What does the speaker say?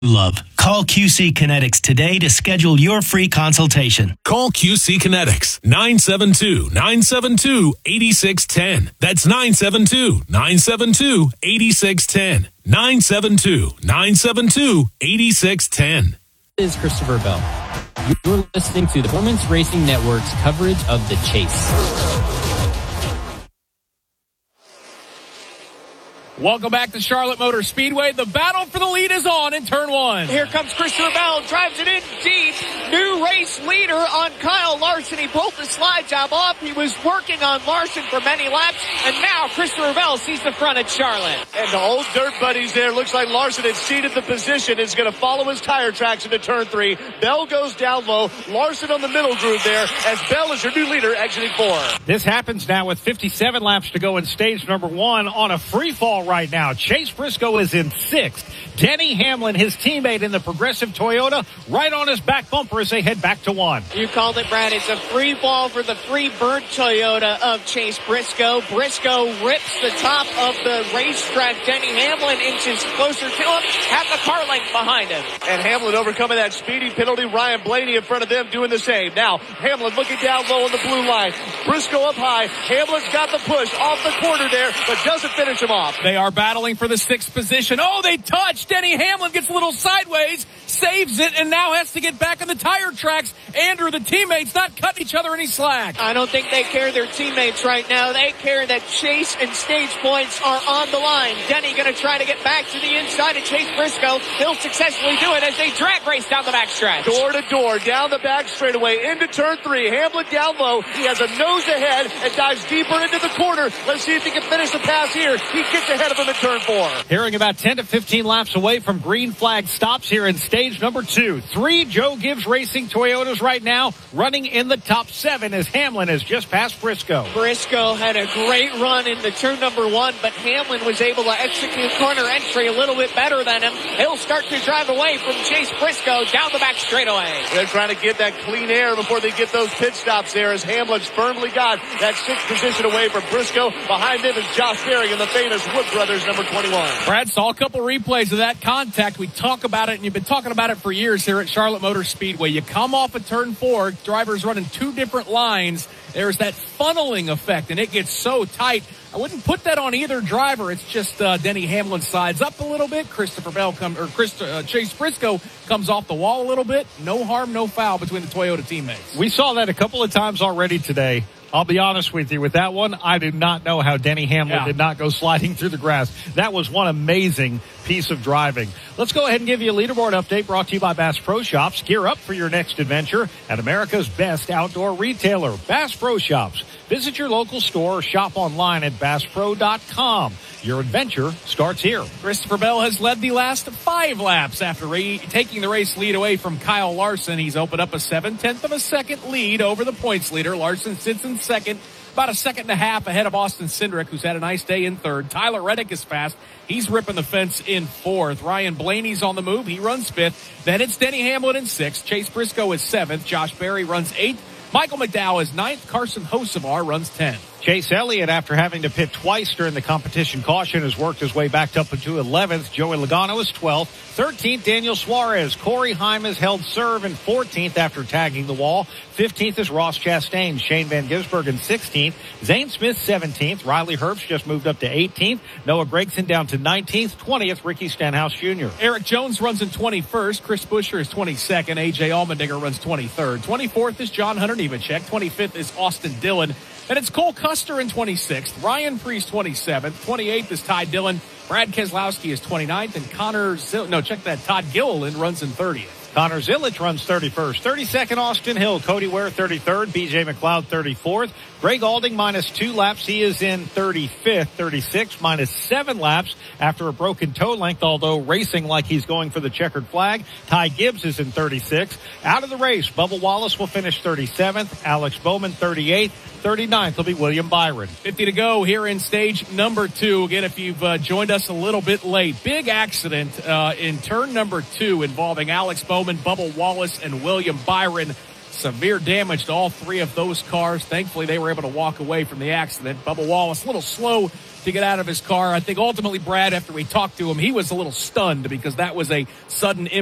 Love. Call QC Kinetics today to schedule your free consultation. Call QC Kinetics 972-972-8610. That's 972-972-8610. 972-972-8610. This is Christopher Bell. You're listening to the Performance Racing Network's coverage of the Chase. Welcome back to Charlotte Motor Speedway. The battle for the lead is on in turn one. Here comes Christopher Bell, drives it in deep. New race leader on Kyle Larson. He pulled the slide job off. He was working on Larson for many laps, and now Christopher Bell sees the front at Charlotte. And the old dirt buddies there. Looks like Larson had ceded the position. Is going to follow his tire tracks into turn three. Bell goes down low. Larson on the middle groove there as Bell is your new leader exiting four. This happens now with 57 laps to go in stage number one on a free fall right now. Chase Briscoe is in sixth. Denny Hamlin, his teammate in the Progressive Toyota, right on his back bumper as they head back to one. You called it, Brad. It's a free fall for the free-burnt Toyota of Chase Briscoe. Briscoe rips the top of the racetrack. Denny Hamlin inches closer to him, half a car length behind him. And Hamlin overcoming that speeding penalty. Ryan Blaney in front of them doing the same. Now, Hamlin looking down low on the blue line. Briscoe up high. Hamlin's got the push off the corner there, but doesn't finish him off. They are battling for the sixth position. Oh, they touch. Denny Hamlin gets a little sideways, saves it, and now has to get back on the tire tracks. Andrew, the teammates not cutting each other any slack. I don't think they care their teammates right now. They care that Chase and stage points are on the line. Denny going to try to get back to the inside of Chase Briscoe. He'll successfully do it as they drag race down the backstretch. Door to door, down the back straightaway, into turn three. Hamlin down low. He has a nose ahead and dives deeper into the corner. Let's see if he can finish the pass here. He gets ahead of him in turn four. Hearing about 10 to 15 laps away from green flag stops here in stage number two. Three Joe Gibbs Racing Toyotas right now running in the top seven as Hamlin has just passed Briscoe. Briscoe had a great run in the turn number one, but Hamlin was able to execute corner entry a little bit better than him. He'll start to drive away from Chase Briscoe down the back straightaway. They're trying to get that clean air before they get those pit stops there as Hamlin's firmly got that sixth position away from Briscoe. Behind him is Josh Berry and the famous Wood Brothers, number 21. Brad saw a couple replays of that contact. We talk about it, and you've been talking about it for years here at Charlotte Motor Speedway. You come off of turn four, drivers running two different lines. There's that funneling effect, and it gets so tight. I wouldn't put that on either driver. It's just Denny Hamlin sides up a little bit. Chase Briscoe comes off the wall a little bit. No harm, no foul between the Toyota teammates. We saw that a couple of times already today. I'll be honest with you, with that one, I do not know how Denny Hamlin did not go sliding through the grass. That was one amazing piece of driving. Let's go ahead and give you a leaderboard update brought to you by Bass Pro Shops. Gear up for your next adventure at America's best outdoor retailer, Bass Pro Shops. Visit your local store or shop online at BassPro.com. Your adventure starts here. Christopher Bell has led the last 5 laps after taking the race lead away from Kyle Larson. He's opened up a 7/10 of a second lead over the points leader. Larson sits in second, about a second and a half ahead of Austin Cindric, who's had a nice day in third. Tyler Reddick is fast. He's ripping the fence in fourth. Ryan Blaney's on the move. He runs fifth. Then it's Denny Hamlin in sixth. Chase Briscoe is seventh. Josh Berry runs eighth. Michael McDowell is ninth. Carson Hocevar runs 10th. Chase Elliott, after having to pit twice during the competition caution, has worked his way back up into 11th. Joey Logano is 12th. 13th, Daniel Suarez. Corey Heim has held serve in 14th after tagging the wall. 15th is Ross Chastain. Shane Van Gisbergen in 16th. Zane Smith 17th. Riley Herbst just moved up to 18th. Noah Gragson down to 19th. 20th, Ricky Stenhouse Jr. Eric Jones runs in 21st. Chris Buescher is 22nd. A.J. Allmendinger runs 23rd. 24th is John Hunter Nemechek. 25th is Austin Dillon. And it's Cole Custer in 26th. Ryan Preece 27th. 28th is Ty Dillon. Brad Keselowski is 29th. And Todd Gilliland runs in 30th. Connor Zilic runs 31st. 32nd, Austin Hill. Cody Ware 33rd. B.J. McLeod 34th. Greg Alding minus 2 laps. He is in 35th. 36 minus 7 laps after a broken toe length, although racing like he's going for the checkered flag. Ty Gibbs is in 36. Out of the race, Bubba Wallace will finish 37th. Alex Bowman 38th. 39th will be William Byron. 50 to go here in stage number 2. Again, if you've joined us a little bit late, big accident in turn number 2 involving Alex Bowman, Bubba Wallace, and William Byron. Severe damage to all three of those cars. Thankfully, they were able to walk away from the accident. Bubba Wallace, a little slow to get out of his car. I think ultimately, Brad, after we talked to him, he was a little stunned because that was a sudden impact.